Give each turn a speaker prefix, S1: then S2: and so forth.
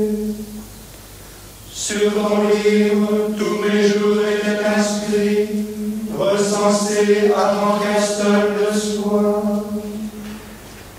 S1: Sur ton livre, tous mes jours étaient inscrits, recensés à ton castel de soie.